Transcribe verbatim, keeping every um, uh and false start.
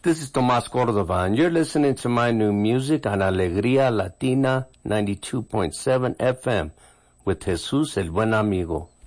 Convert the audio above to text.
This is Tomas Cordova, and you're listening to my new music on Alegría Latina ninety-two point seven F M with Jesus el Buen Amigo.